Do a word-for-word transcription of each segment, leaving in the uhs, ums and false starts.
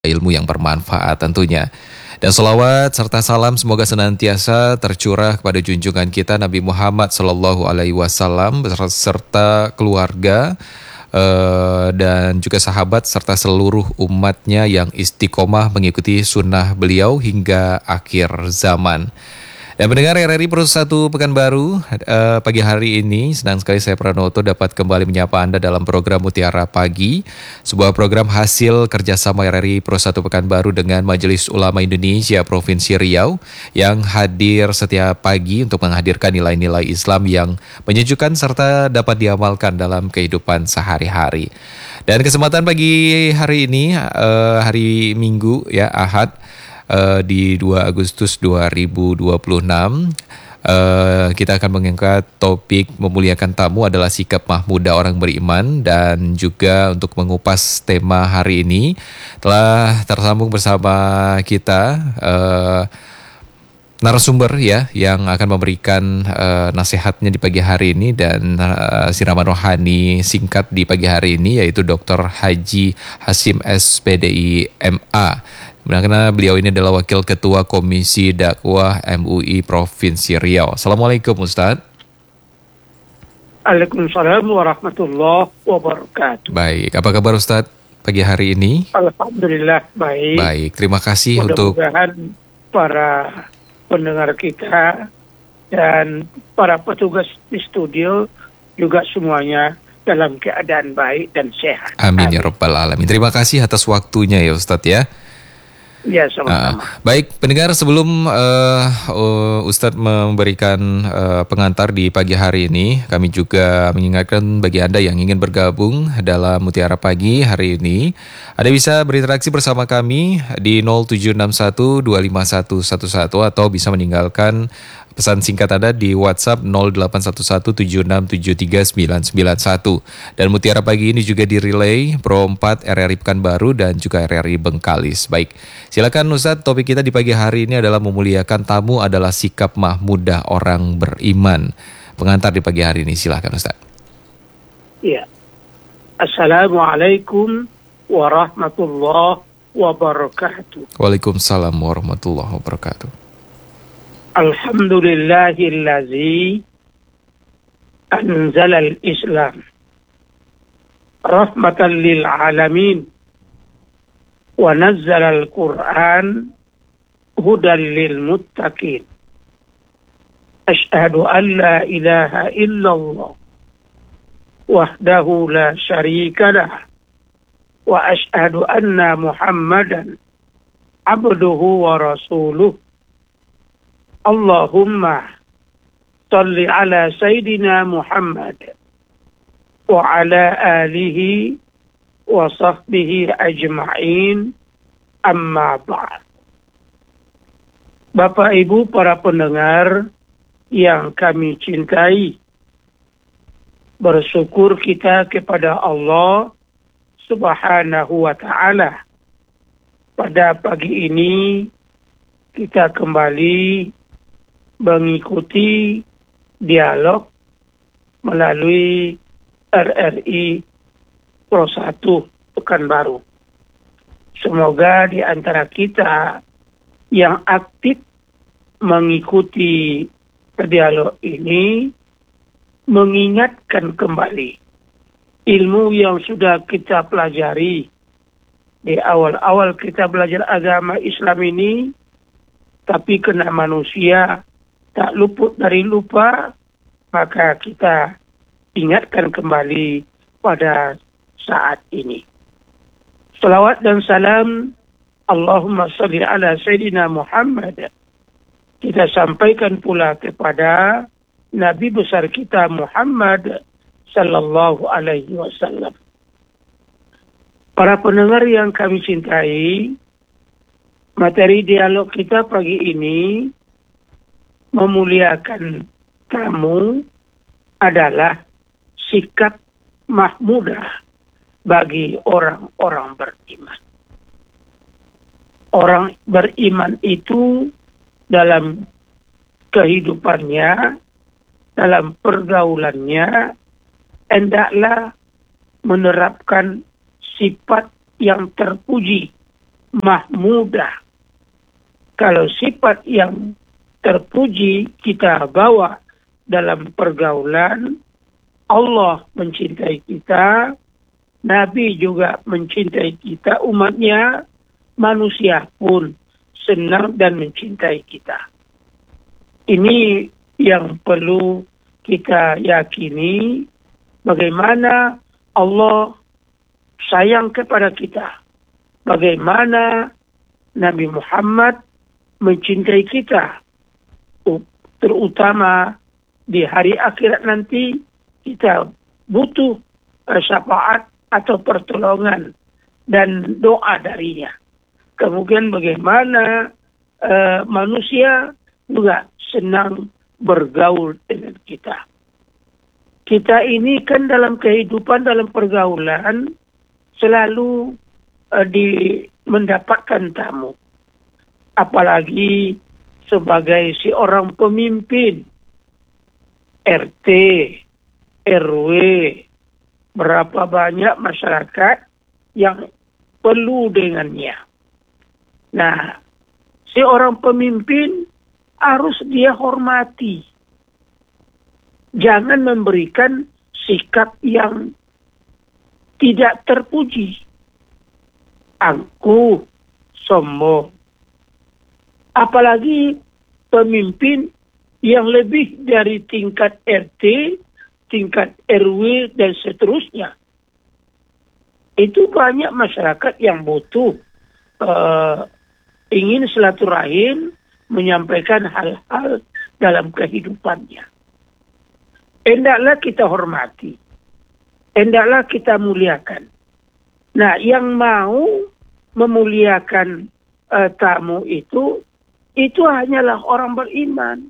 ilmu yang bermanfaat tentunya. Dan selawat serta salam semoga senantiasa tercurah kepada junjungan kita Nabi Muhammad Sallallahu Alaihi Wasallam beserta keluarga uh, dan juga sahabat serta seluruh umatnya yang istiqomah mengikuti sunnah beliau hingga akhir zaman. Dan mendengar R R I Pro satu Pekanbaru uh, pagi hari ini, senang sekali saya Pranoto dapat kembali menyapa Anda dalam program Mutiara Pagi, sebuah program hasil kerjasama R R I Pro satu Pekanbaru dengan Majelis Ulama Indonesia Provinsi Riau yang hadir setiap pagi untuk menghadirkan nilai-nilai Islam yang menyejukkan serta dapat diamalkan dalam kehidupan sehari-hari. Dan kesempatan pagi hari ini, uh, hari Minggu ya, Ahad, Uh, di dua Agustus dua ribu dua puluh enam uh, kita akan mengangkat topik memuliakan tamu adalah sikap mahmudah orang beriman, dan juga untuk mengupas tema hari ini telah tersambung bersama kita uh, narasumber ya yang akan memberikan uh, nasihatnya di pagi hari ini dan uh, siraman rohani singkat di pagi hari ini, yaitu doktor Haji Hasyim S P D I M A. Karena beliau ini adalah Wakil Ketua Komisi Dakwah M U I Provinsi Riau. Assalamualaikum Ustadz. Waalaikumsalam warahmatullahi wabarakatuh. Baik, apa kabar Ustadz pagi hari ini? Alhamdulillah baik. Baik, terima kasih untuk mudah-mudahan para pendengar kita dan para petugas di studio juga semuanya dalam keadaan baik dan sehat. Amin, Amin. Ya Rabbal Alamin. Terima kasih atas waktunya ya Ustadz ya. Ya, sama-sama. Uh, baik, pendengar, sebelum uh, uh, Ustadz memberikan uh, pengantar di pagi hari ini, kami juga mengingatkan bagi Anda yang ingin bergabung dalam Mutiara Pagi hari ini, Anda bisa berinteraksi bersama kami di nol tujuh enam satu dua lima satu satu satu atau bisa meninggalkan pesan singkat Anda di WhatsApp nol delapan satu satu tujuh enam tujuh tiga sembilan sembilan satu. Dan Mutiara Pagi ini juga direlay Pro empat R R I Pekanbaru dan juga R R I Bengkalis. Baik, silakan Ustadz, topik kita di pagi hari ini adalah memuliakan tamu adalah sikap mahmudah orang beriman. Pengantar di pagi hari ini, silakan Ustadz. Ya. Assalamualaikum warahmatullahi wabarakatuh. Waalaikumsalam warahmatullahi wabarakatuh. Alhamdulillahillazi anzala al-Islam rahmatan lil alamin wa nazzala al-Qur'an hudan lil muttaqin. Ashhadu an la ilaha illallah wahdahu la syarika lah wa ashhadu anna Muhammadan abduhu wa rasuluh. Allahumma salli ala Sayyidina Muhammad wa ala alihi wa sahbihi ajma'in, amma ba'd. Bapak Ibu para pendengar yang kami cintai, bersyukur kita kepada Allah Subhanahu wa ta'ala. Pada pagi ini kita kembali mengikuti dialog melalui R R I Pro satu Pekanbaru. Semoga di antara kita yang aktif mengikuti dialog ini mengingatkan kembali ilmu yang sudah kita pelajari di awal-awal kita belajar agama Islam ini, tapi kena manusia tak luput dari lupa, maka kita ingatkan kembali pada saat ini. Salawat dan salam Allahumma salli ala Sayyidina Muhammad kita sampaikan pula kepada Nabi besar kita Muhammad Sallallahu Alaihi Wasallam. Para pendengar yang kami cintai, materi dialog kita pagi ini memuliakan tamu adalah sikap mahmudah bagi orang-orang beriman. Orang beriman itu dalam kehidupannya, dalam pergaulannya, hendaklah menerapkan sifat yang terpuji mahmudah. Kalau sifat yang terpuji kita bawa dalam pergaulan, Allah mencintai kita, Nabi juga mencintai kita, umatnya, manusia pun senang dan mencintai kita. Ini yang perlu kita yakini, bagaimana Allah sayang kepada kita, bagaimana Nabi Muhammad mencintai kita, terutama di hari akhirat nanti kita butuh uh, syafaat atau pertolongan dan doa darinya. Kemudian bagaimana uh, manusia juga senang bergaul dengan kita. Kita ini kan dalam kehidupan, dalam pergaulan selalu uh, di mendapatkan tamu. Apalagi sebagai seorang pemimpin R T, R W, berapa banyak masyarakat yang perlu dengannya. Nah, seorang pemimpin harus dia hormati. Jangan memberikan sikap yang tidak terpuji. Angkuh, sombong. Apalagi pemimpin yang lebih dari tingkat R T, tingkat R W, dan seterusnya. Itu banyak masyarakat yang butuh uh, ingin silaturahim, menyampaikan hal-hal dalam kehidupannya. Hendaklah kita hormati. Hendaklah kita muliakan. Nah, yang mau memuliakan uh, tamu itu, itu hanyalah orang beriman.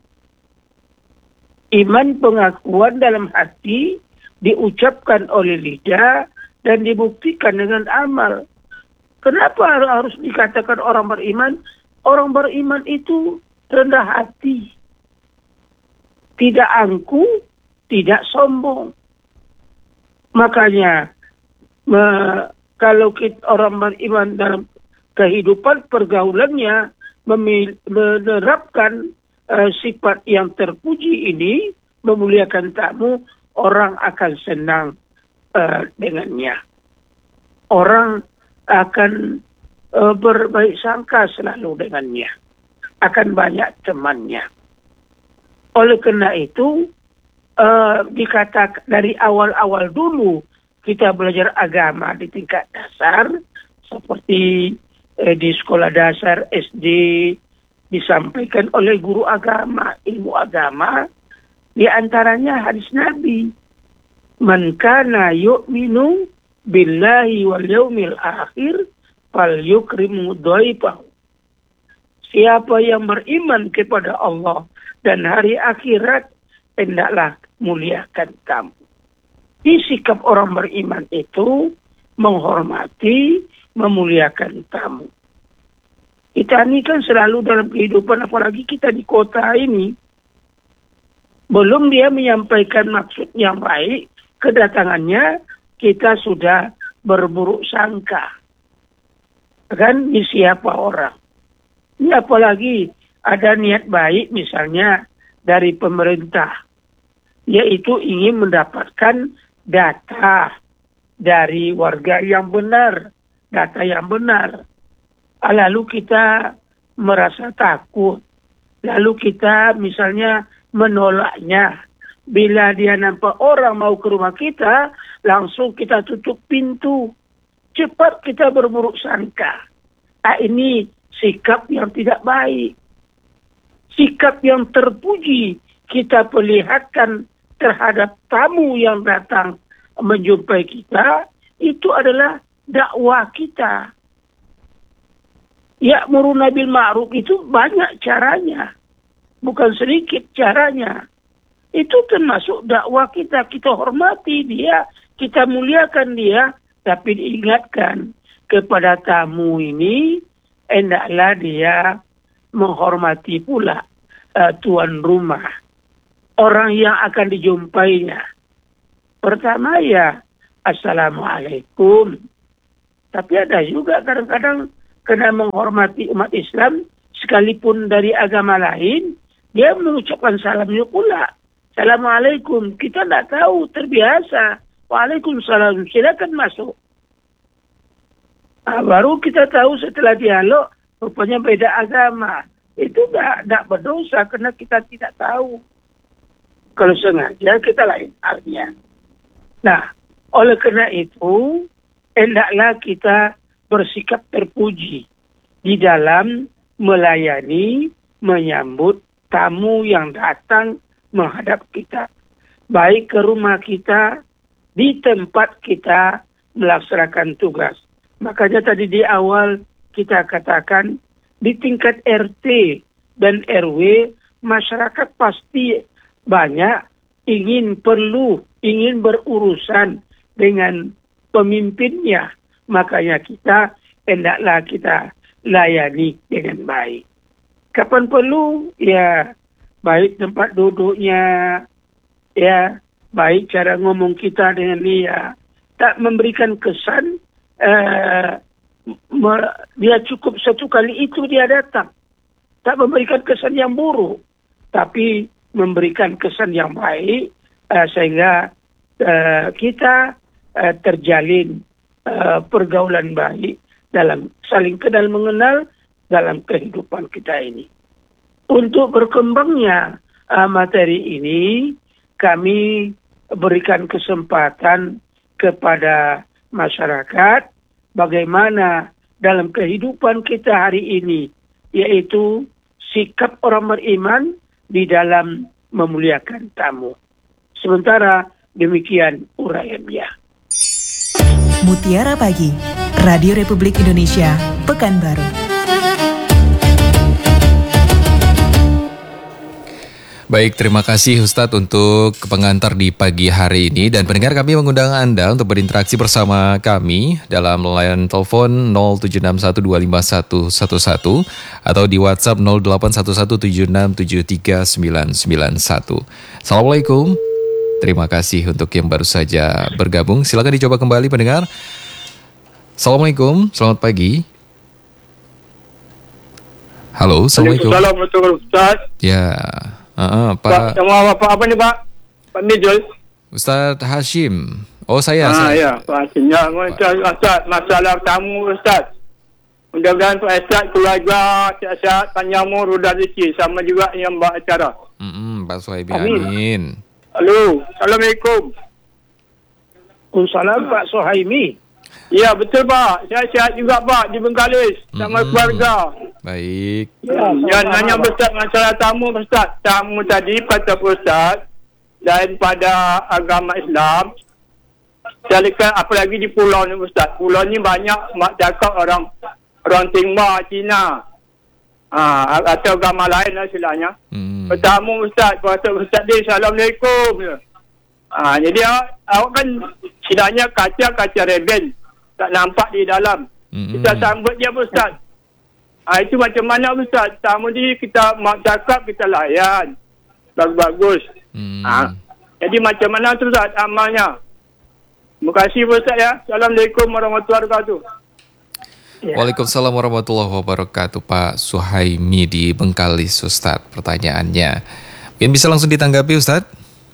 Iman pengakuan dalam hati diucapkan oleh lidah dan dibuktikan dengan amal. Kenapa harus dikatakan orang beriman? Orang beriman itu rendah hati. Tidak angkuh, tidak sombong. Makanya me, kalau kita, orang beriman dalam kehidupan pergaulannya memil, menerapkan uh, sifat yang terpuji ini, memuliakan tamu, orang akan senang uh, dengannya. Orang akan uh, berbaik sangka selalu dengannya. Akan banyak temannya. Oleh karena itu, uh, dikatakan dari awal-awal dulu kita belajar agama di tingkat dasar, seperti eh, di sekolah dasar S D disampaikan oleh guru agama, ilmu agama, di antaranya hadis Nabi, "Man kana yu'minu billahi wal yaumil akhir falyukrim dhaifahu." Siapa yang beriman kepada Allah dan hari akhirat, hendaklah muliakan kamu. Di sikap orang beriman itu menghormati, memuliakan tamu. Kita ini kan selalu dalam kehidupan, apalagi kita di kota ini, belum dia menyampaikan maksud yang baik, kedatangannya kita sudah berburuk sangka. Kan di siapa orang. Ini apalagi ada niat baik misalnya dari pemerintah, yaitu ingin mendapatkan data dari warga yang benar, data yang benar. Lalu kita merasa takut, lalu kita misalnya menolaknya. Bila dia nampak orang mau ke rumah kita, langsung kita tutup pintu. Cepat kita berburuk sangka. Nah, ini sikap yang tidak baik. Sikap yang terpuji kita perlihatkan terhadap tamu yang datang menjumpai kita, itu adalah dakwah kita. Ya'muruna bil ma'ruf itu banyak caranya. Bukan sedikit caranya. Itu termasuk dakwah kita. Kita hormati dia, kita muliakan dia, tapi diingatkan kepada tamu ini, hendaklah dia menghormati pula uh, tuan rumah. Orang yang akan dijumpainya. Pertama ya, Assalamualaikum. Tapi ada juga kadang-kadang Karena menghormati umat Islam, sekalipun dari agama lain, dia mengucapkan salamnya pula. Assalamualaikum. Kita tidak tahu, terbiasa. Waalaikumsalam. Silakan masuk. Nah, baru kita tahu setelah dialog, rupanya beda agama. Itu tidak berdosa karena kita tidak tahu. Kalau sengaja, kita lain artinya. Nah, oleh karena itu, hendaklah kita bersikap terpuji di dalam melayani, menyambut tamu yang datang menghadap kita. Baik ke rumah kita, di tempat kita melaksanakan tugas. Makanya tadi di awal kita katakan, di tingkat R T dan R W, masyarakat pasti banyak ingin perlu, ingin berurusan dengan pemimpinnya. Makanya kita hendaklah kita layani dengan baik. Kapan perlu, ya baik tempat duduknya, ya baik cara ngomong kita dengan dia, tak memberikan kesan uh, me- dia cukup satu kali itu dia datang, tak memberikan kesan yang buruk, tapi memberikan kesan yang baik uh, sehingga uh, kita uh, terjalin Uh, pergaulan baik dalam saling kenal mengenal dalam kehidupan kita ini. Untuk berkembangnya uh, materi ini, kami berikan kesempatan kepada masyarakat bagaimana dalam kehidupan kita hari ini, yaitu sikap orang beriman di dalam memuliakan tamu. Sementara demikian uraiannya. Mutiara Pagi, Radio Republik Indonesia, Pekanbaru. Baik, terima kasih Ustadz untuk pengantar di pagi hari ini. Dan pendengar, kami mengundang Anda untuk berinteraksi bersama kami dalam line telepon nol tujuh enam satu dua lima satu satu satu atau di WhatsApp nol delapan satu satu tujuh enam tujuh tiga sembilan sembilan satu. Assalamualaikum. Terima kasih untuk yang baru saja bergabung. Silakan dicoba kembali pendengar. Assalamualaikum, selamat pagi. Halo, Assalamualaikum. Assalamualaikum, Ustaz. Ya, uh, Pak. Nama Pak apa ni Pak? Pak Mijul. Ustaz Hashim. Oh saya. Ah saya. ya, Pak Hashim. Ya, Ustaz, masalah tamu Ustaz. Mudah-mudahan Pak Ustaz, keluarga, sihat-sihat, panjang umur, dan rezeki. Sama juga yang buat acara. Mm-mm, Pak Suhaimi, amin. amin. Halo, Assalamualaikum. Waalaikumsalam Pak Suhaimi. Ya, betul Pak. Saya sihat juga Pak di Bengkalis. Sama Mm-hmm. keluarga. Baik. Ya, yang nanya Ustaz masalah tamu Ustaz. Tamu tadi kata Ustaz daripada agama Islam. Saya lihat apalagi di pulau ni Ustaz. Pulau ni banyak mak cakap orang orang Timur, Cina. Ah, atau agama lain lah silanya. Hmm. Bertamu Ustaz, kata Ustaz dia, Assalamualaikum. Ah, jadi awak, awak kan silanya kaca-kaca reben. Tak nampak di dalam. Hmm. Kita sambut dia Ustaz. Ah, itu macam mana Ustaz? Tamu ni kita mak cakap, kita layan. Bagus-bagus. Hmm. Ah, jadi macam mana tu Ustaz amalnya? Terima kasih Ustaz ya. Assalamualaikum warahmatullahi wabarakatuh. Ya. Waalaikumsalam warahmatullahi wabarakatuh, Pak Suhaimi di Bengkalis, Ustadz. Pertanyaannya, mungkin bisa langsung ditanggapi, Ustadz?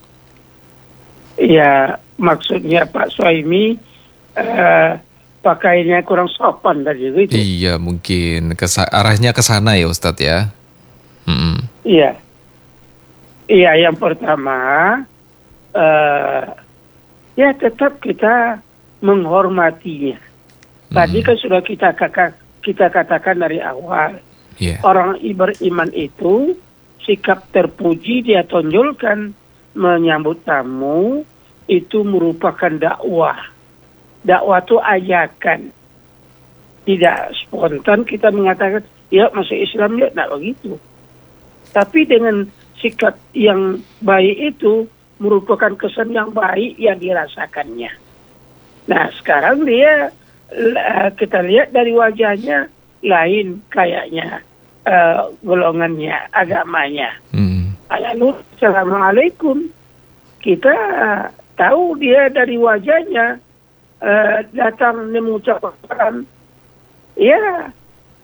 Iya, maksudnya Pak Suhaimi uh, pakainya kurang sopan tadi gitu. Iya, mungkin Kesa- arahnya ke sana ya, Ustadz ya. Mm-mm. Iya, iya yang pertama, uh, ya tetap kita menghormatinya. Tadi kan sudah kita kakak, kita katakan dari awal, yeah. Orang beriman itu sikap terpuji dia tonjolkan, menyambut tamu itu merupakan dakwah. Dakwah itu ajakan, tidak spontan kita mengatakan, ya masuk Islam ya, tidak begitu. Tapi dengan sikap yang baik itu merupakan kesan yang baik yang dirasakannya. Nah sekarang dia kita lihat dari wajahnya lain kayaknya uh, golongannya, agamanya. Hmm. Lalu Assalamualaikum. Kita uh, tahu dia dari wajahnya uh, datang mengucapkan ya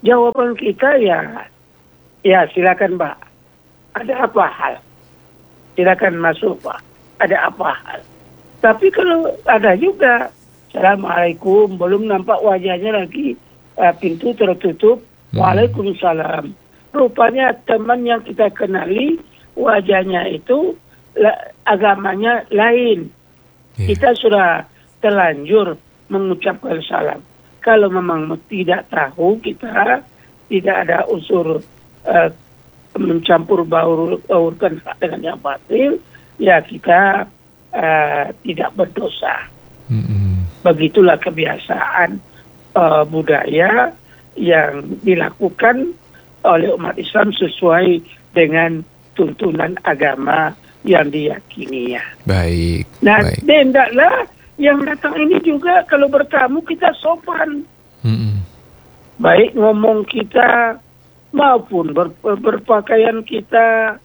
jawaban kita ya, ya silakan Pak. Ada apa hal? Silakan masuk Pak. Ada apa hal? Tapi kalau ada juga, Assalamualaikum, belum nampak wajahnya lagi, uh, pintu tertutup, hmm. Waalaikumsalam. Rupanya teman yang kita kenali, wajahnya itu, la, agamanya lain. Yeah. Kita sudah terlanjur mengucapkan salam. Kalau memang tidak tahu kita, tidak ada unsur uh, mencampur baur, baurkan dengan yang batil, ya kita uh, tidak berdosa. Mm-hmm. Begitulah kebiasaan uh, budaya yang dilakukan oleh umat Islam sesuai dengan tuntunan agama yang diyakininya. Baik. Nah, baik. hendaklah yang datang ini juga kalau bertamu kita sopan. Mm-hmm. Baik ngomong kita maupun ber, berpakaian kita.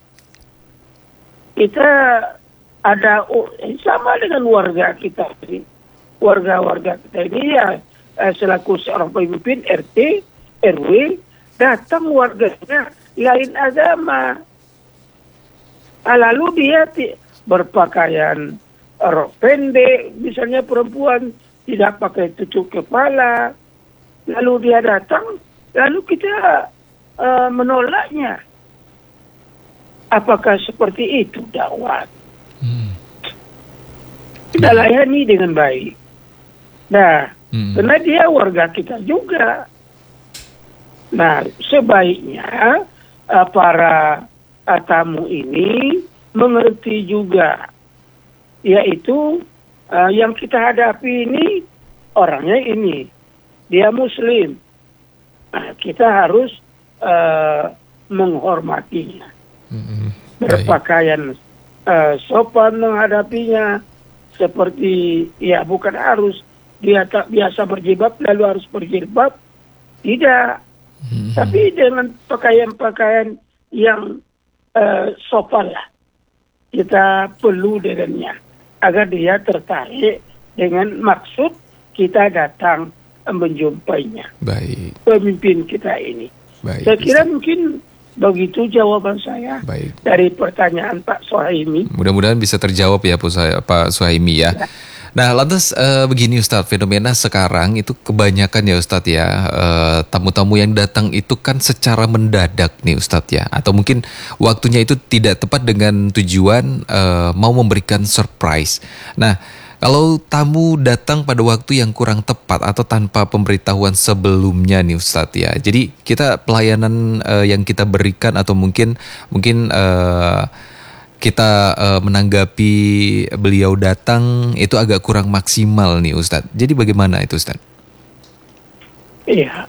Kita ada sama dengan warga kita ini. Warga-warga kita ini ya selaku seorang pemimpin R T, R W, datang warganya lain agama. Lalu dia t- berpakaian rok pendek, misalnya perempuan tidak pakai tutup kepala. Lalu dia datang, lalu kita uh, menolaknya. Apakah seperti itu dakwah? Hmm. Kita layani dengan baik. Nah, hmm. karena dia warga kita juga. Nah, sebaiknya uh, para uh, tamu ini mengerti juga, yaitu uh, yang kita hadapi ini orangnya ini, dia Muslim. Nah, kita harus uh, menghormatinya. Mm-hmm. Berpakaian uh, sopan menghadapinya, seperti ya bukan harus dia tak biasa berjilbab lalu harus berjilbab, tidak. Mm-hmm. Tapi dengan pakaian-pakaian yang uh, sopan lah, kita perlu dengannya agar dia tertarik dengan maksud kita datang menjumpainya. Baik. Pemimpin kita ini. Baik. Saya kira mungkin begitu jawaban saya. Baik. Dari pertanyaan Pak Suhaimi. Mudah-mudahan bisa terjawab ya Pak Suhaimi ya. Ya. Nah lantas uh, begini Ustadz, fenomena sekarang itu kebanyakan ya Ustadz ya, uh, tamu-tamu yang datang itu kan secara mendadak nih Ustadz ya. Atau mungkin waktunya itu tidak tepat dengan tujuan uh, mau memberikan surprise. Nah kalau tamu datang pada waktu yang kurang tepat atau tanpa pemberitahuan sebelumnya nih Ustadz ya. Jadi kita pelayanan uh, yang kita berikan atau mungkin mungkin uh, kita uh, menanggapi beliau datang itu agak kurang maksimal nih Ustadz. Jadi bagaimana itu Ustadz? Iya,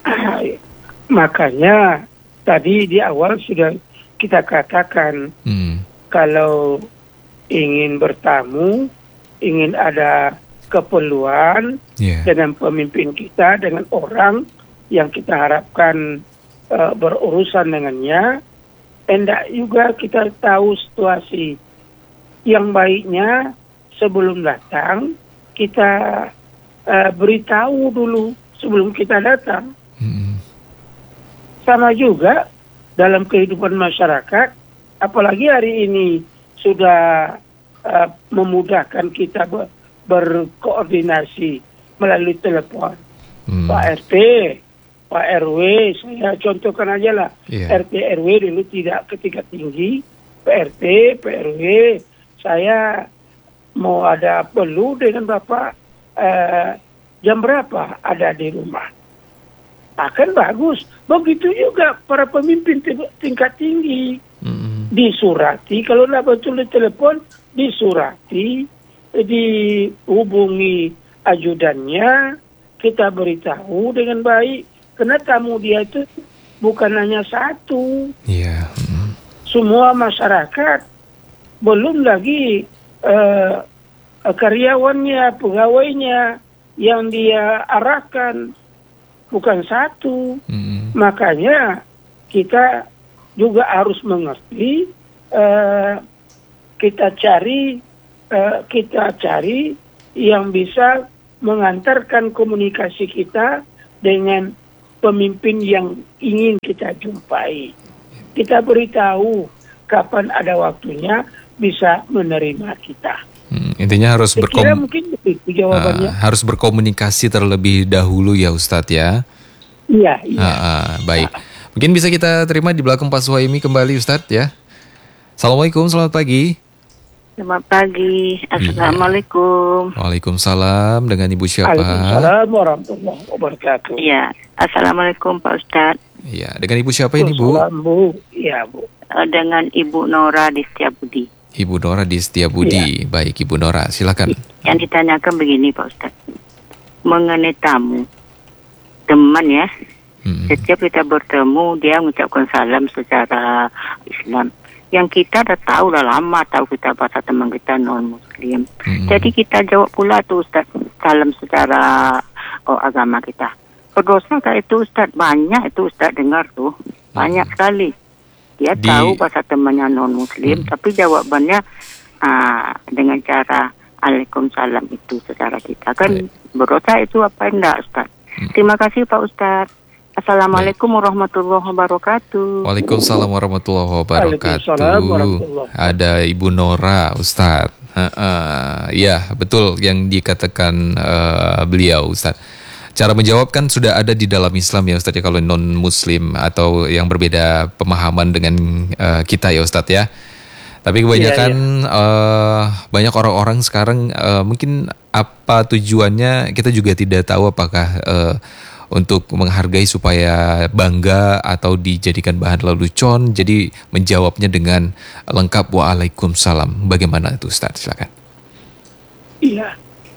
makanya tadi di awal sudah kita katakan hmm. kalau ingin bertamu, ingin ada keperluan yeah. dengan pemimpin kita, dengan orang yang kita harapkan uh, berurusan dengannya, hendak juga kita tahu situasi. Yang baiknya sebelum datang kita uh, beritahu dulu sebelum kita datang. Mm-hmm. Sama juga dalam kehidupan masyarakat, apalagi hari ini sudah Uh, memudahkan kita ber, berkoordinasi melalui telepon. Hmm. Pak R T, Pak R W, saya contohkan aja lah. Yeah. R T R W dulu tidak ketika tinggi. Pak R T, Pak R W, saya mau ada perlu dengan Bapak uh, jam berapa ada di rumah. Akan bagus. Begitu juga para pemimpin tingkat tinggi. Hmm. Disurati, kalau tidak betul di telepon, disurati, dihubungi ajudannya, kita beritahu dengan baik, karena tamu dia itu bukan hanya satu. Yeah. Mm. Semua masyarakat, belum lagi uh, karyawannya, pegawainya yang dia arahkan, bukan satu. Mm. Makanya kita juga harus mengerti, uh, kita cari uh, kita cari yang bisa mengantarkan komunikasi kita dengan pemimpin yang ingin kita jumpai. Kita beritahu kapan ada waktunya bisa menerima kita. Hmm, intinya harus Saya kira berkom- mungkin begitu jawabannya. uh, harus berkomunikasi terlebih dahulu ya Ustadz ya. Iya, iya. Uh, uh, baik. Mungkin bisa kita terima di belakang Pak Suhaimi kembali Ustadz ya. Assalamualaikum, selamat pagi. Selamat pagi. Assalamualaikum. Waalaikumsalam, dengan Ibu siapa? Waalaikumsalam warahmatullahi wabarakatuh. Iya. Assalamualaikum Pak Ustadz. Iya, dengan Ibu siapa ini Bu? Waalaikumsalam, Bu. Iya, Bu. Eh, Dengan Ibu Nora di Setiabudi. Ibu Nora di Setiabudi. Baik Ibu Nora, silakan. Yang ditanyakan begini Pak Ustadz. Mengenai tamu. Teman ya. Hmm. Setiap kita bertemu dia mengucapkan salam secara Islam. Yang kita dah tahu dah lama tahu kita bahasa teman kita non Muslim. Hmm. Jadi kita jawab pula tuh Ustaz salam secara oh, agama kita. Berdosa tak itu Ustaz? Banyak itu Ustaz dengar tuh. Banyak hmm. sekali. Dia Di... tahu bahasa temannya non Muslim hmm. tapi jawabannya uh, dengan cara Waalaikumsalam itu secara kita. Kan Baik. berdosa itu apa enggak Ustaz? Hmm. Terima kasih Pak Ustaz. Assalamualaikum warahmatullahi wabarakatuh. Waalaikumsalam warahmatullahi wabarakatuh. Waalaikumsalam warahmatullahi. Ada Ibu Nora, Ustadz. Uh, ya, betul yang dikatakan uh, beliau, Ustadz. Cara menjawab kan sudah ada di dalam Islam ya, Ustadz ya, kalau non-Muslim atau yang berbeda pemahaman dengan uh, kita ya, Ustadz ya. Tapi kebanyakan ya, ya. Uh, banyak orang-orang sekarang uh, mungkin apa tujuannya kita juga tidak tahu, apakah uh, untuk menghargai supaya bangga atau dijadikan bahan lelucon, jadi menjawabnya dengan lengkap Waalaikumsalam. Bagaimana itu Ustaz? Silakan. Iya.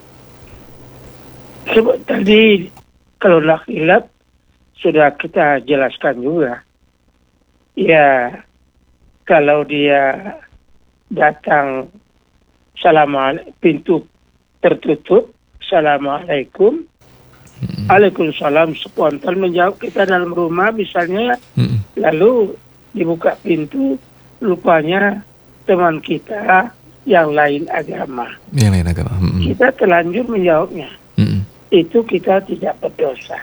Sebab tadi kalau khilaf sudah kita jelaskan juga. Ya, kalau dia datang Assalamualaikum, pintu tertutup, Assalamualaikum, Hmm. Waalaikumsalam, spontan menjawab kita dalam rumah misalnya, hmm. lalu dibuka pintu, rupanya teman kita yang lain agama. Yang lain agama. Hmm. Kita terlanjur menjawabnya. Hmm. Itu kita tidak berdosa.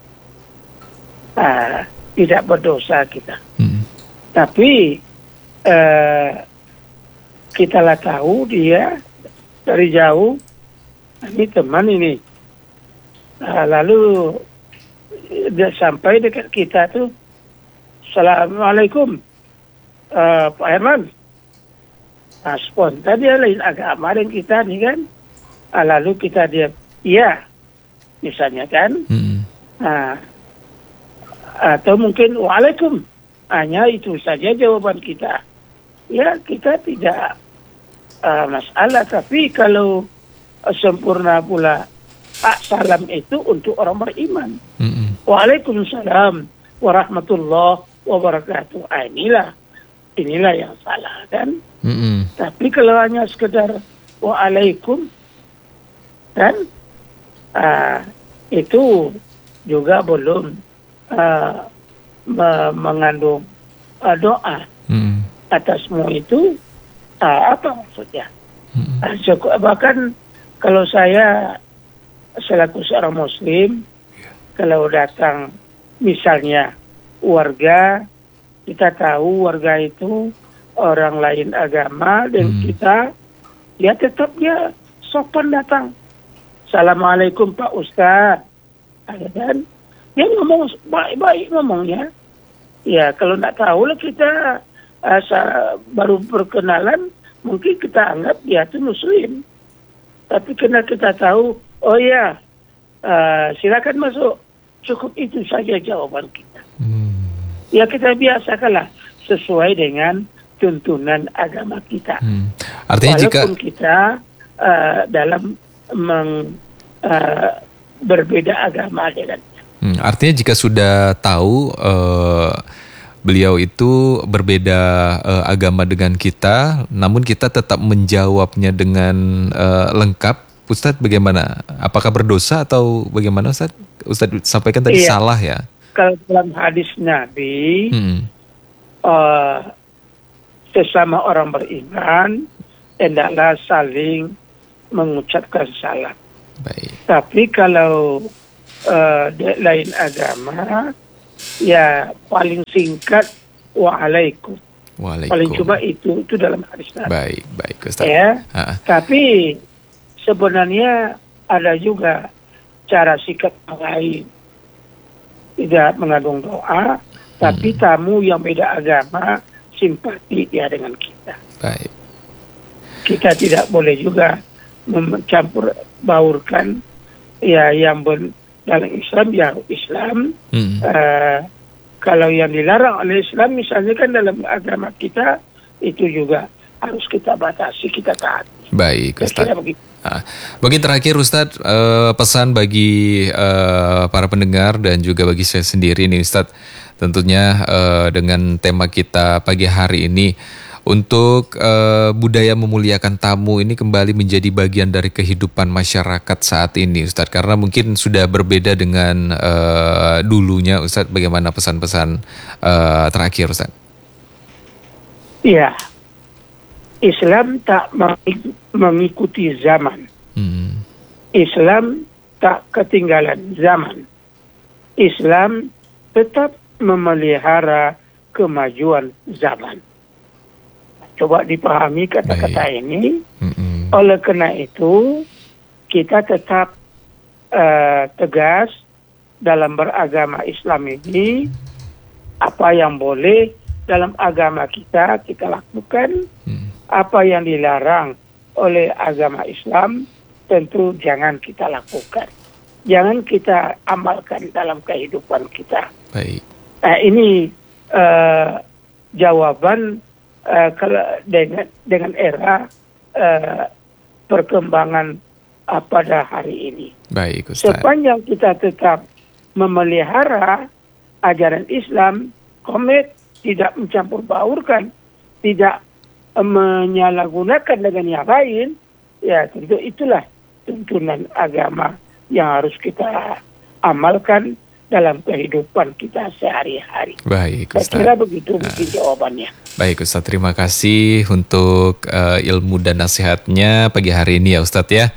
Ah, tidak berdosa kita. Hmm. Tapi eh, kita lah tahu dia dari jauh, ini teman ini. Nah, lalu dia sampai dekat kita tuh, Assalamualaikum uh, Pak Herman. Nah, spontan dia lain agama dengan kita nih kan. Nah, lalu kita dia iya misalnya kan. Hmm. Nah, atau mungkin Waalaikum, hanya itu saja jawaban kita. Ya, kita tidak uh, masalah. Tapi kalau uh, sempurna pula Pak salam itu untuk orang beriman. Mm-hmm. Waalaikumsalam warahmatullahi wabarakatuh. Ah, inilah, inilah yang salah kan. Mm-hmm. Tapi kalau hanya sekedar waalaikum kan, ah, itu juga belum ah, me- mengandung ah, doa. Mm-hmm. Atas semua itu ah, apa maksudnya? Mm-hmm. Ah, cukup, bahkan kalau saya selaku seorang Muslim, kalau datang misalnya warga, kita tahu warga itu orang lain agama dan hmm. kita, ya tetap dia sopan datang. Assalamualaikum Pak Ustaz. Dan dia ngomong baik-baik ngomongnya. Ya kalau tidak tahu lah kita asal baru perkenalan, mungkin kita anggap dia itu Muslim. Tapi karena kita tahu, oh ya, uh, silakan masuk. Cukup itu saja jawaban kita. Hmm. Ya kita biasakanlah sesuai dengan tuntunan agama kita. Hmm. Artinya walaupun jika kita uh, dalam meng, uh, berbeda agama dengan. Hmm. Artinya jika sudah tahu uh, beliau itu berbeda uh, agama dengan kita, namun kita tetap menjawabnya dengan uh, lengkap. Ustadz bagaimana? Apakah berdosa atau bagaimana Ustadz? Ustadz sampaikan tadi iya. salah ya? Kalau dalam hadis Nabi, hmm. uh, sesama orang beriman, hendaklah saling mengucapkan salam. Baik. Tapi kalau uh, lain agama, ya paling singkat waalaikum. Waalaikum. Paling cuma itu itu dalam hadis Nabi. Baik, baik Ustaz. Ya. Ha. Tapi sebenarnya ada juga cara sikap yang lain. Tidak mengandung doa, tapi Hmm. tamu yang beda agama simpati dia dengan kita. Baik. Kita tidak boleh juga mencampur baurkan ya yang ben, dalam Islam ya Islam. Hmm. Uh, kalau yang dilarang oleh Islam misalnya kan dalam agama kita itu juga harus kita batasi, kita taati. Baik Ustaz. Kira-kira begitu. Nah, bagi terakhir Ustadz, eh, pesan bagi eh, para pendengar dan juga bagi saya sendiri nih Ustadz, tentunya eh, dengan tema kita pagi hari ini, untuk eh, budaya memuliakan tamu ini kembali menjadi bagian dari kehidupan masyarakat saat ini Ustadz, karena mungkin sudah berbeda dengan eh, dulunya Ustadz. Bagaimana pesan-pesan eh, terakhir Ustadz? Iya, Islam tak mengikuti zaman. Hmm. Islam tak ketinggalan zaman. Islam tetap memelihara kemajuan zaman. Coba dipahami kata-kata Baik. ini. Mm-mm. Oleh karena itu, kita tetap uh, tegas dalam beragama Islam ini. Apa yang boleh dalam agama kita, kita lakukan. Hmm. Apa yang dilarang oleh agama Islam tentu jangan kita lakukan. Jangan kita amalkan dalam kehidupan kita. Baik. Nah, ini uh, jawaban uh, kalau dengan dengan era uh, perkembangan uh, pada hari ini. Baik Ustaz. Sepanjang kita tetap memelihara ajaran Islam, komit, tidak mencampur baurkan, tidak menyalahgunakan dengan yang lain, ya tentu itulah tuntunan agama yang harus kita amalkan dalam kehidupan kita sehari-hari. Baik Saya Ustaz. kira begitu mungkin jawabannya. Baik Ustaz, terima kasih untuk uh, ilmu dan nasihatnya pagi hari ini ya Ustaz ya.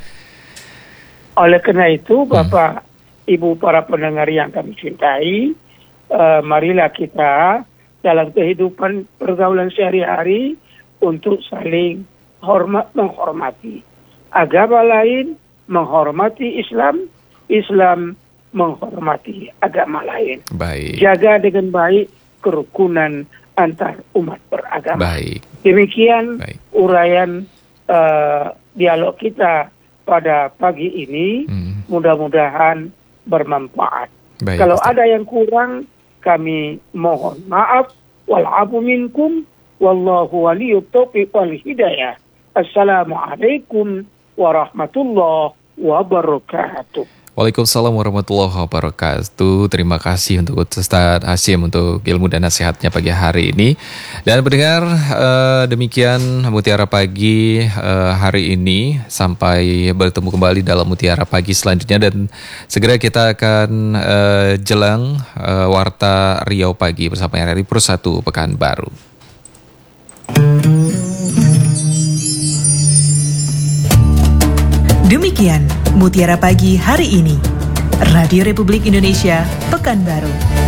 Oleh karena itu, Bapak, Ibu para pendengar yang kami cintai, uh, marilah kita dalam kehidupan pergaulan sehari-hari untuk saling hormat menghormati agama lain, menghormati Islam, Islam menghormati agama lain. Baik. Jaga dengan baik kerukunan antar umat beragama. Baik. Demikian Baik. uraian uh, dialog kita pada pagi ini. Hmm. Mudah-mudahan bermanfaat. Baik, Kalau Ustaz. ada yang kurang, kami mohon maaf. Wal'afu minkum. Wallahu waliyut taufiq wal hidayah. Assalamualaikum warahmatullahi wabarakatuh. Waalaikumsalam warahmatullahi wabarakatuh. Terima kasih untuk Ustaz Hasyim untuk ilmu dan nasihatnya pagi hari ini. Dan pendengar, eh, demikian Mutiara Pagi eh, hari ini. Sampai bertemu kembali dalam Mutiara Pagi selanjutnya. Dan segera kita akan eh, jelang eh, Warta Riau Pagi bersama R R I Pro satu Pekanbaru. Demikian Mutiara Pagi hari ini. Radio Republik Indonesia, Pekanbaru.